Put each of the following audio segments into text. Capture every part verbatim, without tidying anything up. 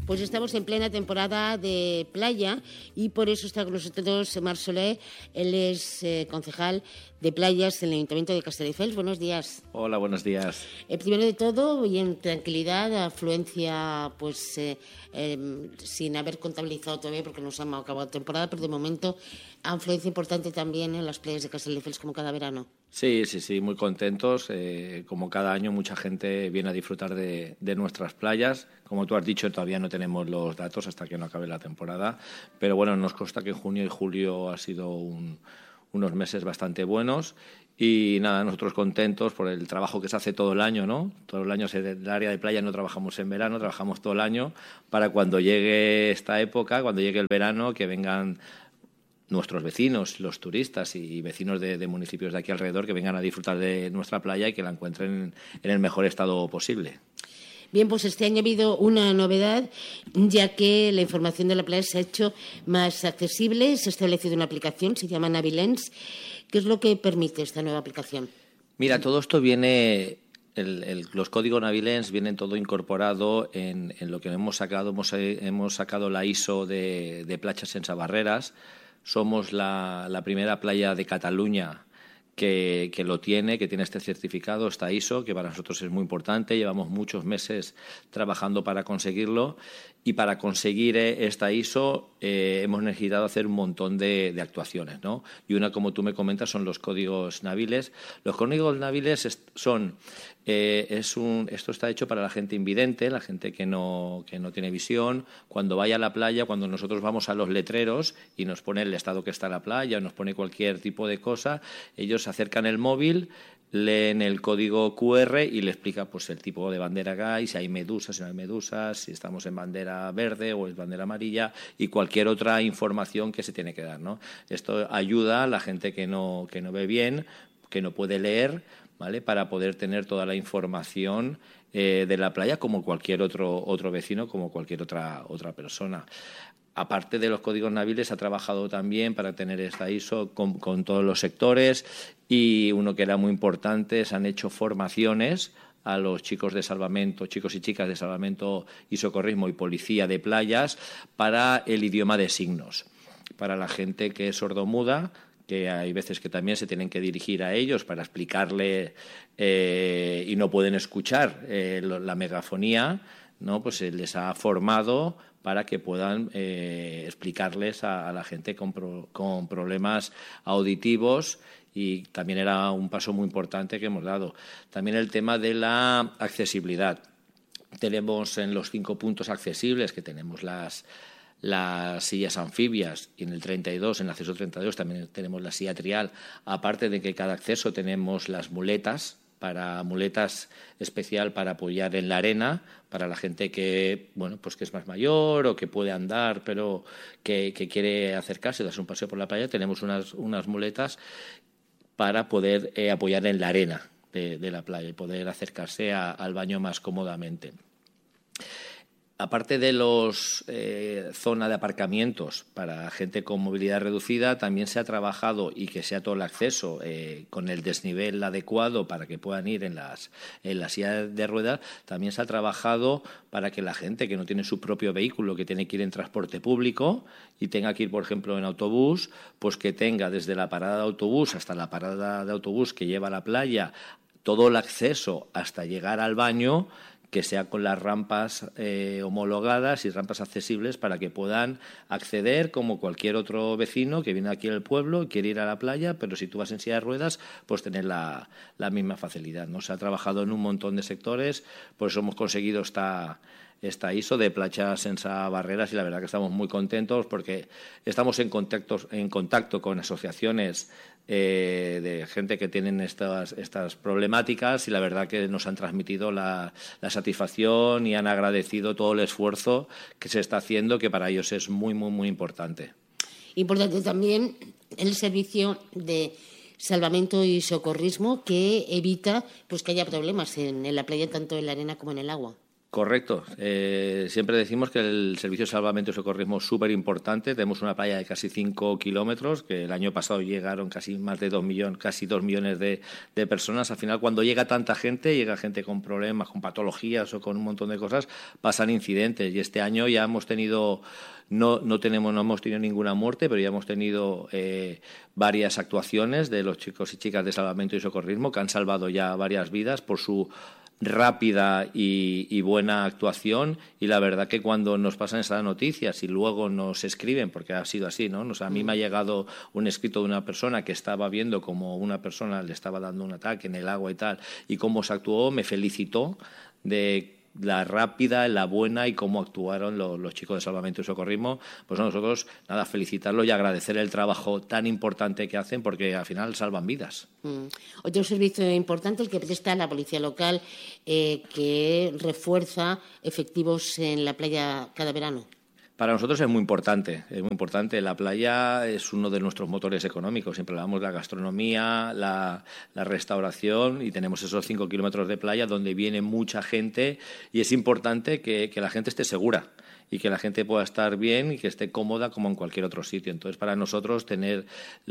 Pues estamos en plena temporada de playa y por eso está con nosotros Marc Soler. Él es eh, concejal de playas en el Ayuntamiento de Castelldefels. Buenos días. Hola, buenos días. Eh, primero de todo, y en tranquilidad, afluencia pues eh, eh, sin haber contabilizado todavía porque no se ha acabado la temporada, pero de momento afluencia importante también en las playas de Castelldefels como cada verano. Sí, sí, sí, muy contentos. Eh, como cada año, mucha gente viene a disfrutar de, de nuestras playas. Como tú has dicho, todavía no tenemos los datos hasta que no acabe la temporada. Pero bueno, nos consta que junio y julio ha sido un, unos meses bastante buenos. Y nada, nosotros contentos por el trabajo que se hace todo el año, ¿no? Todo el año en el área de playa no trabajamos en verano, trabajamos todo el año para cuando llegue esta época, cuando llegue el verano, que vengan nuestros vecinos, los turistas y vecinos de, de municipios de aquí alrededor que vengan a disfrutar de nuestra playa y que la encuentren en el mejor estado posible. Bien, pues este año ha habido una novedad, ya que la información de la playa se ha hecho más accesible. Se ha establecido una aplicación, se llama Navilens. ¿Qué es lo que permite esta nueva aplicación? Mira, todo esto viene... El, el, los códigos Navilens vienen todo incorporado en, en lo que hemos sacado. Hemos, hemos sacado la I S O de, de Playas Sense Barreras. Somos la, la primera playa de Cataluña que, que lo tiene, que tiene este certificado, esta I S O, que para nosotros es muy importante. Llevamos muchos meses trabajando para conseguirlo y para conseguir esta I S O eh, hemos necesitado hacer un montón de, de actuaciones, ¿no? Y una, como tú me comentas, son los códigos Naviles. Los códigos Naviles son... Eh, es un, esto está hecho para la gente invidente, la gente que no, que no tiene visión. Cuando vaya a la playa, cuando nosotros vamos a los letreros y nos pone el estado que está la playa, nos pone cualquier tipo de cosa, ellos acercan el móvil, leen el código cu erre y le explica pues el tipo de bandera que hay, si hay medusas, si no hay medusas, si estamos en bandera verde o es bandera amarilla y cualquier otra información que se tiene que dar, ¿no? Esto ayuda a la gente que no, que no ve bien, que no puede leer, ¿vale? Para poder tener toda la información eh, de la playa como cualquier otro, otro vecino, como cualquier otra, otra persona. Aparte de los códigos Naviles, ha trabajado también para tener esta I S O con, con todos los sectores y uno que era muy importante, se han hecho formaciones a los chicos de salvamento, chicos y chicas de salvamento y socorrismo y policía de playas para el idioma de signos, para la gente que es sordomuda, que hay veces que también se tienen que dirigir a ellos para explicarle eh, y no pueden escuchar eh, la megafonía, ¿no? Pues se les ha formado para que puedan eh, explicarles a, a la gente con, pro, con problemas auditivos y también era un paso muy importante que hemos dado. También el tema de la accesibilidad. Tenemos en los cinco puntos accesibles que tenemos las... las sillas anfibias y en el treinta y dos, en el acceso treinta y dos también tenemos la silla trial, aparte de que cada acceso tenemos las muletas, para muletas especial para apoyar en la arena, para la gente que bueno pues que es más mayor o que puede andar pero que, que quiere acercarse, darse un paseo por la playa, tenemos unas, unas muletas para poder eh, apoyar en la arena de, de la playa y poder acercarse a, al baño más cómodamente. Aparte de los eh, zona de aparcamientos para gente con movilidad reducida, también se ha trabajado y que sea todo el acceso eh, con el desnivel adecuado para que puedan ir en las en la silla de ruedas. También se ha trabajado para que la gente que no tiene su propio vehículo, que tiene que ir en transporte público y tenga que ir, por ejemplo, en autobús, pues que tenga desde la parada de autobús hasta la parada de autobús que lleva a la playa todo el acceso hasta llegar al baño, que sea con las rampas eh, homologadas y rampas accesibles para que puedan acceder como cualquier otro vecino que viene aquí al pueblo y quiere ir a la playa, pero si tú vas en silla de ruedas, pues tener la, la misma facilidad, ¿no? Se ha trabajado en un montón de sectores, por eso hemos conseguido esta... esta I S O de Playas Sense Barreras y la verdad que estamos muy contentos porque estamos en contacto, en contacto con asociaciones eh, de gente que tienen estas, estas problemáticas y la verdad que nos han transmitido la, la satisfacción y han agradecido todo el esfuerzo que se está haciendo, que para ellos es muy, muy, muy importante. Importante también el servicio de salvamento y socorrismo que evita pues que haya problemas en, en la playa, tanto en la arena como en el agua. Correcto. Eh, siempre decimos que el servicio de salvamento y socorrismo es súper importante. Tenemos una playa de casi cinco kilómetros, que el año pasado llegaron casi más de dos millones, casi dos millones de, de personas. Al final, cuando llega tanta gente, llega gente con problemas, con patologías o con un montón de cosas, pasan incidentes. Y este año ya hemos tenido, no, no tenemos, no hemos tenido ninguna muerte, pero ya hemos tenido eh, varias actuaciones de los chicos y chicas de salvamento y socorrismo que han salvado ya varias vidas por su rápida y, y buena actuación, y la verdad que cuando nos pasan esas noticias y luego nos escriben, porque ha sido así, ¿no? O sea, a mí me ha llegado un escrito de una persona que estaba viendo cómo una persona le estaba dando un ataque en el agua y tal, y cómo se actuó, me felicitó de la rápida, la buena y cómo actuaron los, los chicos de salvamento y socorrismo. Pues a nosotros, nada, felicitarlos y agradecer el trabajo tan importante que hacen, porque al final salvan vidas. Mm. Otro servicio importante, el que presta la policía local, eh, que refuerza efectivos en la playa cada verano. Para nosotros es muy importante, es muy importante. La playa es uno de nuestros motores económicos. Siempre hablamos de la gastronomía, la, la restauración, y tenemos esos cinco kilómetros de playa donde viene mucha gente, y es importante que, que la gente esté segura y que la gente pueda estar bien y que esté cómoda como en cualquier otro sitio. Entonces, para nosotros tener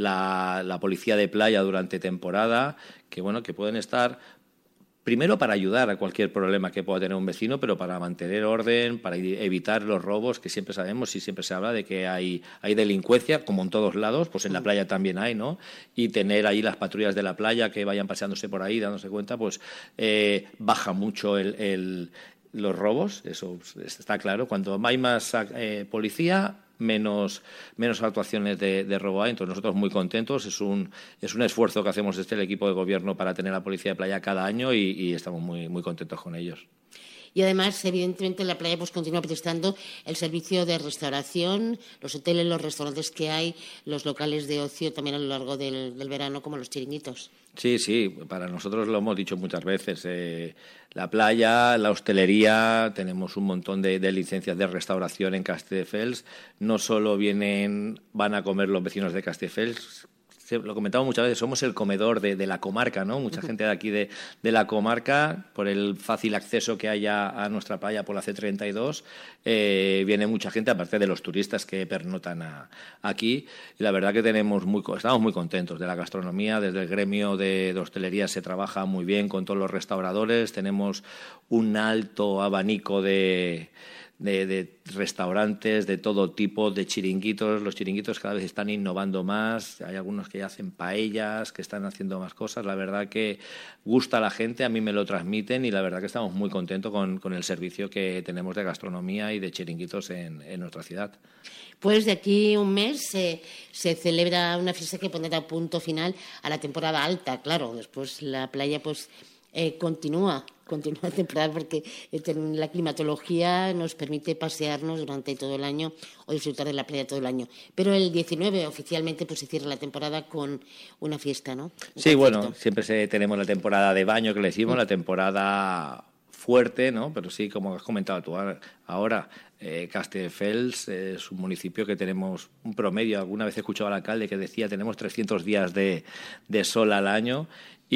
la, la policía de playa durante temporada, que bueno, que pueden estar primero para ayudar a cualquier problema que pueda tener un vecino, pero para mantener orden, para evitar los robos, que siempre sabemos y siempre se habla de que hay, hay delincuencia, como en todos lados, pues en la playa también hay, ¿no? Y tener ahí las patrullas de la playa que vayan paseándose por ahí, dándose cuenta, pues eh, baja mucho el, el, los robos, eso está claro. Cuando hay más eh, policía, menos, menos actuaciones de, de robo hay. Entonces, nosotros muy contentos. Es un, es un esfuerzo que hacemos desde el equipo de gobierno para tener la policía de playa cada año, y, y estamos muy, muy contentos con ellos. Y además, evidentemente, la playa pues continúa prestando el servicio de restauración, los hoteles, los restaurantes que hay, los locales de ocio también a lo largo del, del verano, como los chiringuitos. Sí, sí, para nosotros lo hemos dicho muchas veces. Eh, la playa, la hostelería, tenemos un montón de, de licencias de restauración en Castelldefels. No solo vienen, van a comer los vecinos de Castelldefels. Lo comentamos muchas veces, somos el comedor de, de la comarca, ¿no? Mucha gente de aquí de, de la comarca, por el fácil acceso que hay a, a nuestra playa por la C treinta y dos, eh, viene mucha gente, aparte de los turistas que pernotan a, aquí. Y la verdad que tenemos muy, estamos muy contentos de la gastronomía. Desde el gremio de, de hostelería se trabaja muy bien con todos los restauradores. Tenemos un alto abanico de... De, de restaurantes de todo tipo, de chiringuitos. Los chiringuitos cada vez están innovando más. Hay algunos que ya hacen paellas, que están haciendo más cosas. La verdad que gusta a la gente, a mí me lo transmiten, y la verdad que estamos muy contentos con, con el servicio que tenemos de gastronomía y de chiringuitos en, en nuestra ciudad. Pues de aquí un mes eh, se celebra una fiesta que pondrá punto final a la temporada alta. Claro, después la playa pues eh, continúa. continúa la temporada porque la climatología nos permite pasearnos durante todo el año o disfrutar de la playa todo el año. Pero el diecinueve oficialmente pues se cierra la temporada con una fiesta, ¿no? Un sí, concierto. Bueno, siempre se, tenemos la temporada de baño que le decimos, mm. la temporada fuerte, ¿no? Pero sí, como has comentado tú ahora, eh, Castelldefels es un municipio que tenemos un promedio. Alguna vez he escuchado al alcalde que decía tenemos trescientos días de, de sol al año,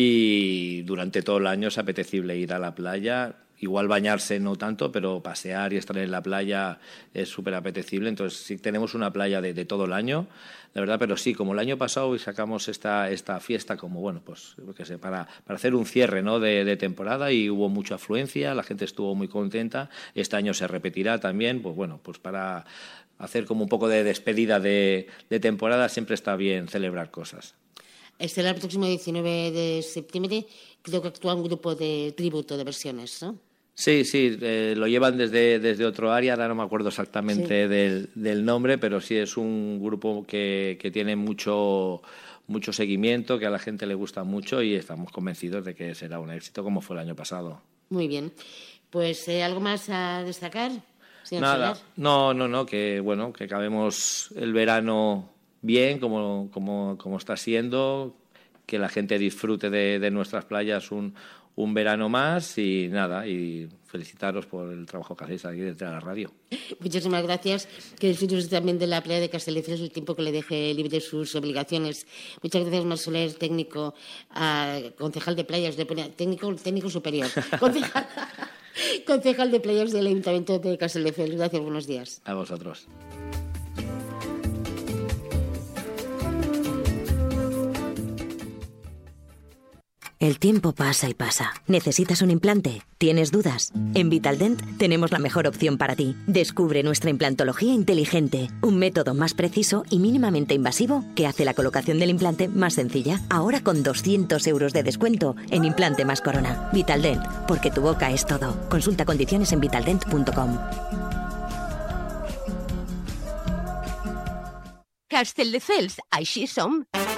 y durante todo el año es apetecible ir a la playa. Igual bañarse no tanto, pero pasear y estar en la playa es súper apetecible. Entonces sí tenemos una playa de, de todo el año, la verdad. Pero sí, como el año pasado sacamos esta, esta fiesta como, bueno, pues qué sé, para, para hacer un cierre, ¿no?, de, de temporada, y hubo mucha afluencia, la gente estuvo muy contenta. Este año se repetirá también, pues bueno, pues para hacer como un poco de despedida de, de temporada siempre está bien celebrar cosas. Estará el próximo diecinueve de septiembre, creo que actúa un grupo de tributo de versiones, ¿no? Sí, sí, eh, lo llevan desde, desde otro área, ahora no me acuerdo exactamente sí. del, del nombre, pero sí es un grupo que, que tiene mucho, mucho seguimiento, que a la gente le gusta mucho, y estamos convencidos de que será un éxito como fue el año pasado. Muy bien. Pues, eh, ¿algo más a destacar, señor Nada, Soler? no, no, no, que bueno, que acabemos el verano bien, como, como, como está siendo, que la gente disfrute de, de nuestras playas un, un verano más, y nada, y felicitaros por el trabajo que hacéis aquí desde la radio. Muchísimas gracias. Que disfrutes también de la playa de Castelldefels el tiempo que le deje libre de sus obligaciones. Muchas gracias, Marc Soler, técnico, uh, concejal de playas, de, técnico, técnico superior. Concejal. Concejal de Playas del Ayuntamiento de Castelldefels. Gracias, buenos días. A vosotros. El tiempo pasa y pasa. ¿Necesitas un implante? ¿Tienes dudas? En Vitaldent tenemos la mejor opción para ti. Descubre nuestra implantología inteligente, un método más preciso y mínimamente invasivo que hace la colocación del implante más sencilla. Ahora con doscientos euros de descuento en Implante más Corona. Vitaldent, porque tu boca es todo. Consulta condiciones en vitaldent punto com. Castelldefels, així som.